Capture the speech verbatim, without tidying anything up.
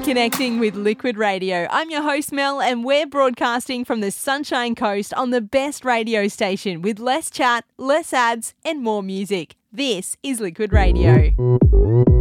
reconnecting with Liquid Radio. I'm your host, Mel, and we're broadcasting from the Sunshine Coast on the best radio station with less chat, less ads, and more music. This is Liquid Radio.